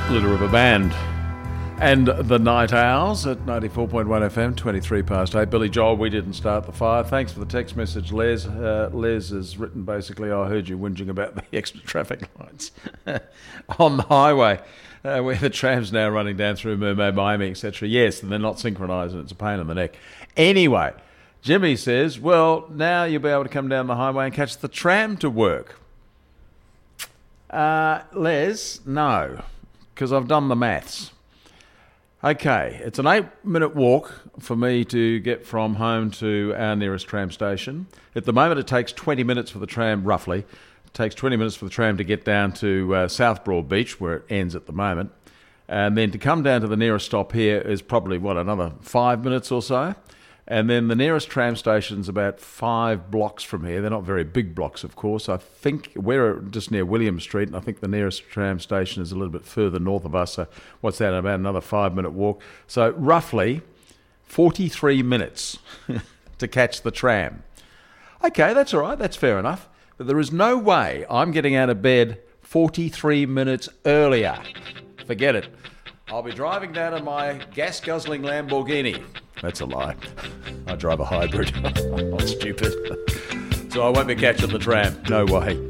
Glitter of a Band. And the Night Owls at 94.1 FM, 23 past 8. Billy Joel, we didn't start the fire. Thanks for the text message, Les. Les has written basically, I heard you whinging about the extra traffic lights on the highway, where the tram's now running down through Mermaid, Miami, etc. Yes, and they're not synchronised and it's a pain in the neck. Anyway, Jimmy says, well, now you'll be able to come down the highway and catch the tram to work. Les, no, because I've done the maths. Okay, it's an 8-minute walk for me to get from home to our nearest tram station. At the moment, it takes 20 minutes for the tram, roughly. It takes 20 minutes for the tram to get down to South Broad Beach, where it ends at the moment. And then to come down to the nearest stop here is probably, another 5 minutes or so. And then the nearest tram station's about 5 blocks from here. They're not very big blocks, of course. I think we're just near William Street, and I think the nearest tram station is a little bit further north of us. So what's that, about another 5-minute walk? So roughly 43 minutes to catch the tram. Okay, that's all right. That's fair enough. But there is no way I'm getting out of bed 43 minutes earlier. Forget it. I'll be driving down in my gas-guzzling Lamborghini. That's a lie. I drive a hybrid. I'm not stupid. So I won't be catching the tram. No way.